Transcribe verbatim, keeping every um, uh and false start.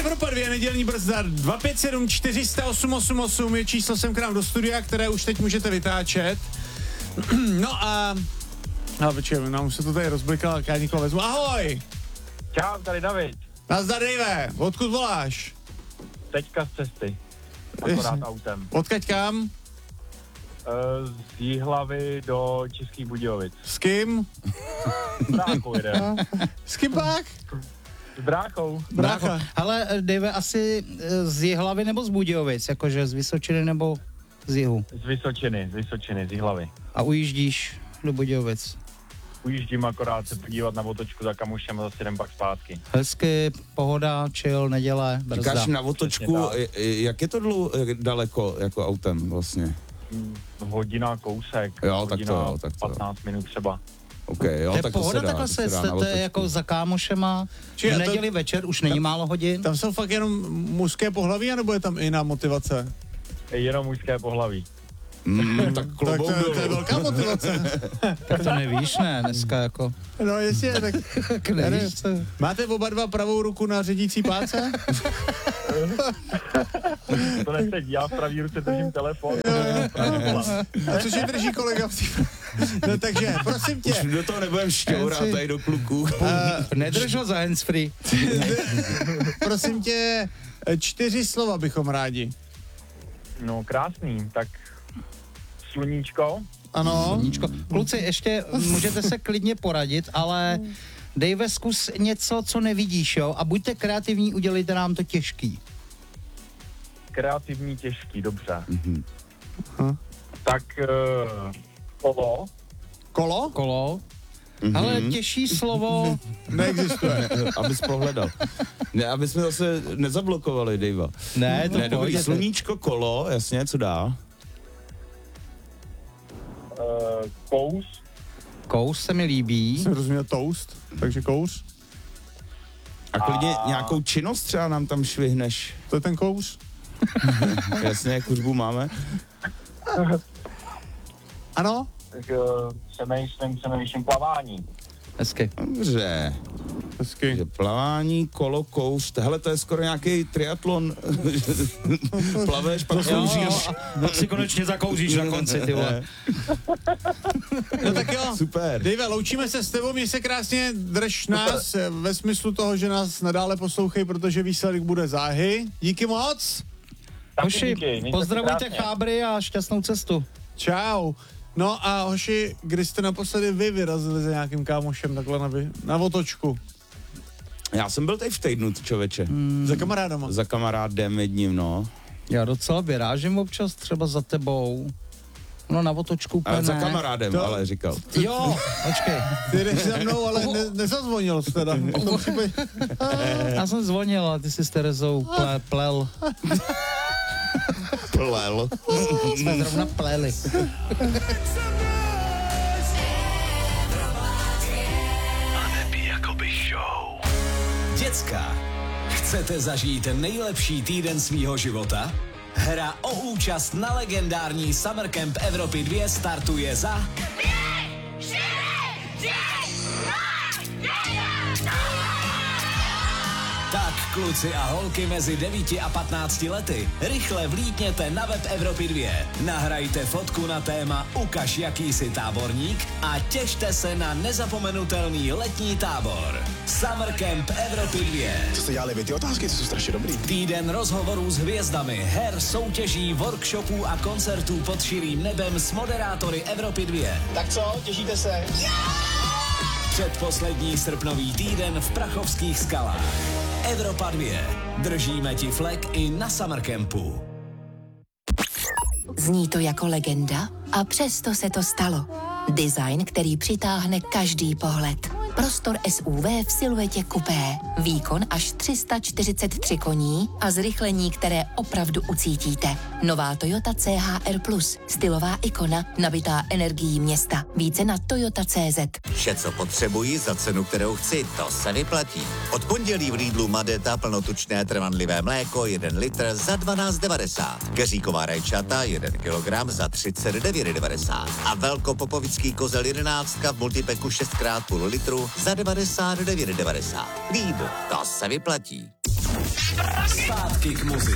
Evropa dvě, nedělní brzda, dva pět sedm čtyři nula osm osm osm je číslo sem k nám do studia, které už teď můžete vytáčet. No a... No, počkej, nám už se to tady rozblikalo, jak já nikoho vezmu. Ahoj! Čau, tady David. Nazdar, Dave, odkud voláš? Teďka z cesty. Akorát autem. Odkaď kam? Uh, z Jihlavy do Českých Budějovic. S kým? S bráchou jde. S kým pak? S bráchou. Brácha. Ale Dave, asi z Jihlavy nebo z Budějovic, jakože z Vysočiny nebo z Jihu? Z Vysočiny, z Vysočiny, z Jihlavy. A ujíždíš do Budějovic? Ujíždím akorát se podívat na otočku za kamušem a zase jdem pak zpátky. Hezky, pohoda, chill, neděle, brzda. Říkáš na otočku, jak je to dlou, daleko jako autem vlastně? Hodina, kousek, jo, tak hodina, to, jo, tak to, patnáct minut třeba. Okay, jo, to je tak pohoda to se takhle dá, se, se to je jako za kámošema, Či v to- neděli večer, už není tam- málo hodin. Tam jsou fakt jenom mužské pohlaví, anebo je tam i jiná motivace? Jenom mužské pohlaví. Mm, tak Tak klobouk to, je- to je dolů. velká motivace. Tak to nevíš, ne, dneska jako. No jestli, tak... Tak nevíš, co? Máte oba dva pravou ruku na řídící páce? To nesedí, já v pravý ruce držím telefon. A což je drží kolega v té... No takže, prosím tě, Už do toho nebudem šťourat Já si- tady do kluků. uh, Nedrž ho za handsfree. prosím tě, čtyři slova bychom rádi. No krásný, tak sluníčko. Ano. Níčko. Kluci, ještě můžete se klidně poradit, ale Dave, zkus něco, co nevidíš, jo? A buďte kreativní, udělejte nám to těžký. Kreativní, těžký, dobře. Mhm. Hm. Tak uh, kolo. Kolo? Kolo. Mhm. Ale těžší slovo, Neexistuje. Abys pohledal. Ne, aby jsme zase nezablokovali Davea. ne, to Ne, dobrý, pojďte. sluníčko, kolo, jasně, co dál? Uh, kous. Kous se mi líbí. Jsem rozuměl toast, takže kous. A klidně A- nějakou činnost třeba nám tam švihneš. To je ten kous? Jasně, kuřbu máme. Ano? Tak uh, přemýšlím, přemýšlím plavání. Hezky. Dobře. Hezky. Že plavání, kolo, kous. Hele, to je skoro nějaký triatlon. Plaveš, pak Jo, kouříš. a pak si konečně zakouříš na konci, ty vole. No tak jo. Super. Dave, loučíme se s tebou, měj se krásně, drž nás eh, ve smyslu toho, že nás nadále poslouchej, protože výsledek bude záhy. Díky moc. Taky Hoši, díky, mějte se pozdravujte krásně. chábry a šťastnou cestu. Čau. No a hoši, kdy jste naposledy vy vyrazili za nějakým kámošem takhle na, vy, na otočku? Já jsem byl tady v týdnu, člověče. Hmm. Za kamarádama? Za kamarádem jedním, no. Já docela vyrážím občas třeba za tebou. No na otočku úplně Ale za ne. kamarádem, To- ale říkal. Jo, počkej. Ty jdeš za mnou, ale ne, nezazvonil jsi teda. V tom případě... Já jsem zvonil a ty jsi s Terezou ple, plel. Plel. Jsme zrovna pleli. Děcka, chcete zažít nejlepší týden svýho života? Hra o účast na legendární Summer Camp Evropy dva startuje za... Tak, kluci a holky mezi devíti a patnácti lety, rychle vlítněte na web Evropy dva. Nahrajte fotku na téma Ukaž, jaký jsi táborník a těšte se na nezapomenutelný letní tábor. Summer Camp Evropy dva. Co jste dělali vy, ty otázky, ty jsou strašně dobrý. Týden rozhovorů s hvězdami, her, soutěží, workshopů a koncertů pod širým nebem s moderátory Evropy dva. Tak co, těšíte se? Předposlední srpnový týden v Prachovských skalách. Evropa dva. Držíme ti flek i na Summer Campu. Zní to jako legenda a přesto se to stalo. Design, který přitáhne každý pohled. Prostor S U V v siluetě kupé. Výkon až tři sta čtyřicet tři koní a zrychlení, které opravdu ucítíte. Nová Toyota C H R plus. Stylová ikona, nabitá energií města. Více na toyota tečka cé zet. Vše, co potřebuji za cenu, kterou chci, to se vyplatí. Od pondělí v Lidlu Madeta plnotučné trvanlivé mléko jeden litr za dvanáct devadesát. Keříková rajčata jeden kilogram za třicet devět devadesát. A velkopopovický kozel jedenáctka v multipeku šest krát půl litru za devadesát devět devadesát. Lidl, to se vyplatí. Kick Music.